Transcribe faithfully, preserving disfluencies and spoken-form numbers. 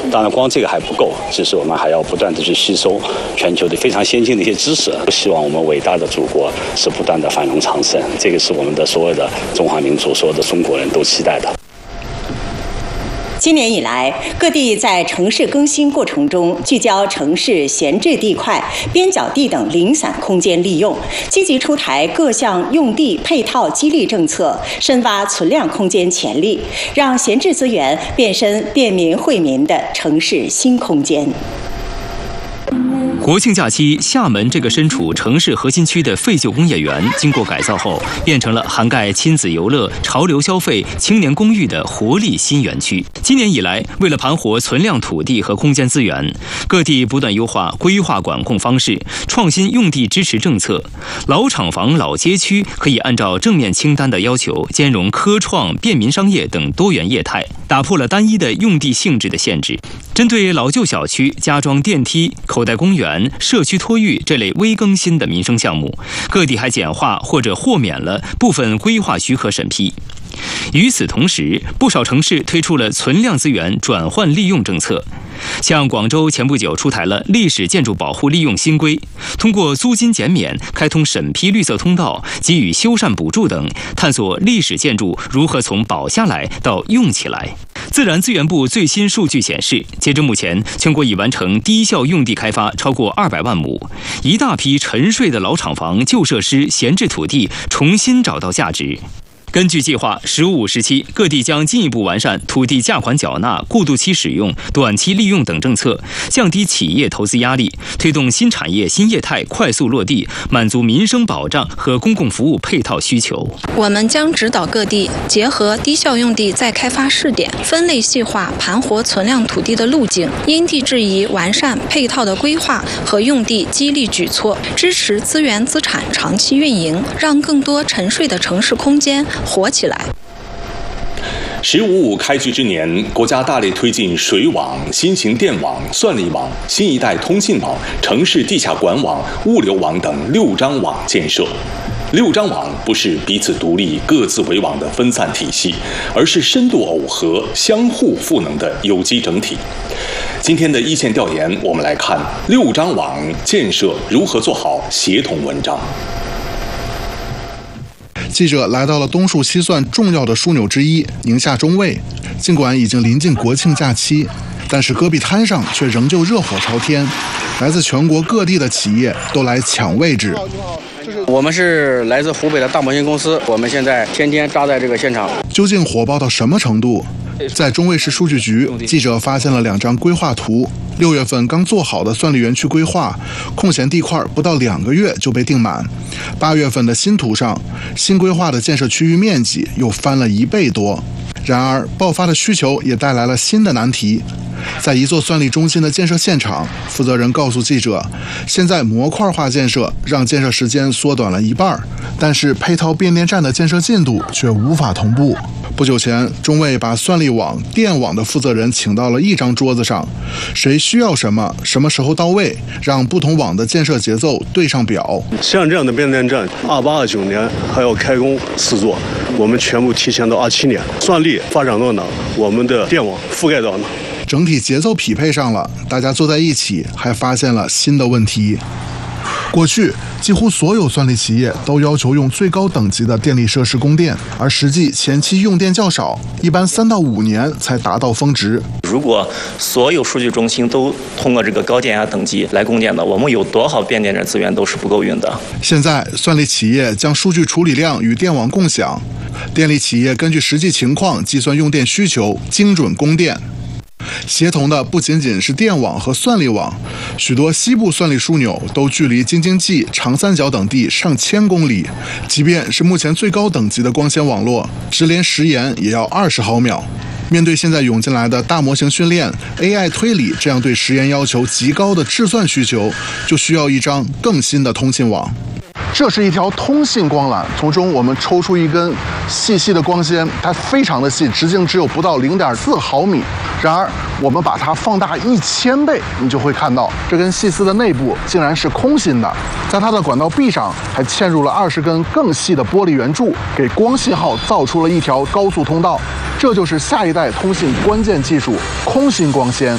当然，光这个还不够，就是我们还要不断的去吸收全球的非常先进的一些知识。希望我们伟大的祖国是不断的繁荣昌盛，这个是我们的所有的中华民族、所有的中国人都期待的。 今年以来，各地在城市更新过程中，聚焦城市闲置地块、边角地等零散空间利用，积极出台各项用地配套激励政策，深挖存量空间潜力，让闲置资源变身便民惠民的城市新空间。 国庆假期，厦门这个身处城市核心区的废旧工业园，经过改造后，变成了涵盖亲子游乐、潮流消费、青年公寓的活力新园区。今年以来，为了盘活存量土地和空间资源，各地不断优化规划管控方式，创新用地支持政策。老厂房、老街区可以按照正面清单的要求，兼容科创、便民商业等多元业态，打破了单一的用地性质的限制。针对老旧小区加装电梯、口袋公园、社区托育这类微更新的民生项目，各地还简化或者豁免了部分规划许可审批。与此同时，不少城市推出了存量资源转换利用政策。像广州前不久出台了历史建筑保护利用新规，通过租金减免、开通审批绿色通道、给予修缮补助等，探索历史建筑如何从保下来到用起来。自然资源部最新数据显示，截至目前，全国已完成低效用地开发超过二百万亩，一大批沉睡的老厂房、旧设施、闲置土地重新找到价值。根据计划，“十五五”时期，各地将进一步完善土地价款缴纳、过渡期使用、短期利用等政策，降低企业投资压力，推动新产业新业态快速落地，满足民生保障和公共服务配套需求。 我们将指导各地结合低效用地再开发试点，分类细化盘活存量土地的路径，因地制宜完善配套的规划和用地激励举措，支持资源资产长期运营，让更多沉睡的城市空间活起来。 十五五开局之年，国家大力推进水网、新型电网、算力网、新一代通信网、城市地下管网、物流网等六张网建设。六张网不是彼此独立、各自为网的分散体系，而是深度耦合、相互赋能的有机整体。今天的一线调研，我们来看六张网建设如何做好协同文章。 记者来到了东数西算重要的枢纽之一宁夏中卫，尽管已经临近国庆假期，但是戈壁滩上却仍旧热火朝天，来自全国各地的企业都来抢位置。 我们是来自湖北的大模型公司，我们现在天天扎在这个现场。 究竟火爆到什么程度？在中卫市数据局，记者发现了两张规划图。六月份刚做好的算力园区规划，空闲地块不到两个月就被订满。八月份的新图上，新规划的建设区域面积又翻了一倍多。然而，爆发的需求也带来了新的难题。在一座算力中心的建设现场，负责人告诉记者，现在模块化建设让建设时间缩短了一半，但是配套变电站的建设进度却无法同步。不久前，中卫把算力网、电网的负责人请到了一张桌子上，谁需要什么，什么时候到位，让不同网的建设节奏对上表。 像这样的变电站，二八二九年还要开工四座，我们全部提前到二七年。算力发展到哪，我们的电网覆盖到哪。 整体节奏匹配上了，大家坐在一起，还发现了新的问题。过去，几乎所有算力企业都要求用最高等级的电力设施供电，而实际前期用电较少，一般三到五年才达到峰值。 如果所有数据中心都通过这个高电压等级来供电的，我们有多少变电站资源都是不够用的。现在，算力企业将数据处理量与电网共享，电力企业根据实际情况计算用电需求，精准供电。协同的不仅仅是电网和算力网，许多西部算力枢纽都距离京津冀、长三角等地上千公里，即便是目前最高等级的光纤网络，直连时延也要二十毫秒。面对现在涌进来的大模型训练、A I 推理这样对时延要求极高的制算需求，就需要一张更新的通信网。这是一条通信光缆，从中我们抽出一根细细的光纤，它非常的细，直径只有不到零点四毫米。然而，我们把它放大一千倍，你就会看到这根细丝的内部竟然是空心的，在它的管道壁上还嵌入了二十根更细的玻璃圆柱，给光信号造出了一条高速通道。这就是下一代通信关键技术——空心光纤。